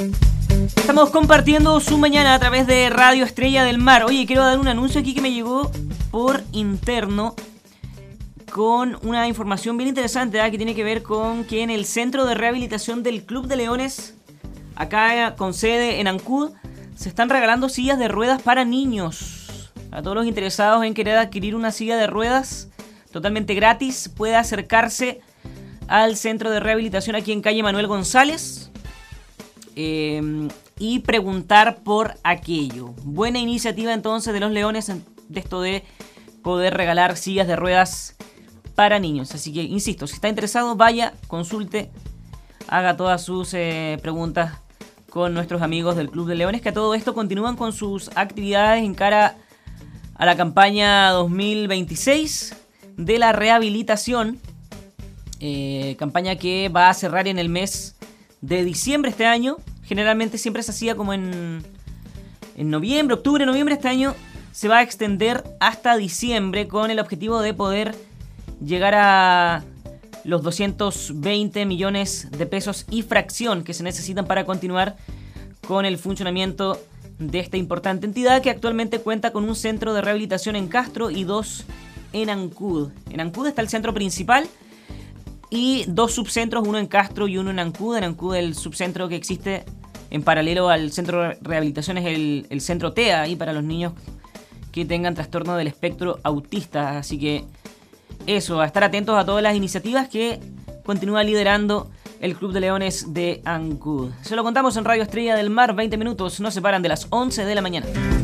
Estamos compartiendo su mañana a través de Radio Estrella del Mar. Oye, quiero dar un anuncio aquí que me llegó por interno con una información bien interesante, que tiene que ver con que en el Centro de Rehabilitación del Club de Leones, acá con sede en Ancud, se están regalando sillas de ruedas para niños. A todos los interesados en querer adquirir una silla de ruedas totalmente gratis, puede acercarse al Centro de Rehabilitación aquí en calle Manuel González y preguntar por aquello. Buena iniciativa entonces de los Leones de esto de poder regalar sillas de ruedas para niños. Así que, insisto, si está interesado, vaya, consulte, haga todas sus preguntas con nuestros amigos del Club de Leones, que a todo esto continúan con sus actividades en cara a la campaña 2026 de la rehabilitación. Campaña que va a cerrar en el mes de diciembre este año. Generalmente siempre se hacía como en noviembre, octubre, noviembre. Este año se va a extender hasta diciembre con el objetivo de poder llegar a los 220 millones de pesos y fracción que se necesitan para continuar con el funcionamiento de esta importante entidad, que actualmente cuenta con un centro de rehabilitación en Castro y 2 en Ancud. En Ancud está el centro principal y 2 subcentros, uno en Castro y uno en Ancud. En Ancud el subcentro que existe en paralelo al centro de rehabilitación es el centro TEA, ahí para los niños que tengan trastorno del espectro autista. Así que eso, a estar atentos a todas las iniciativas que continúa liderando el Club de Leones de Ancud. Se lo contamos en Radio Estrella del Mar, 20 minutos nos separan de las 11 de la mañana.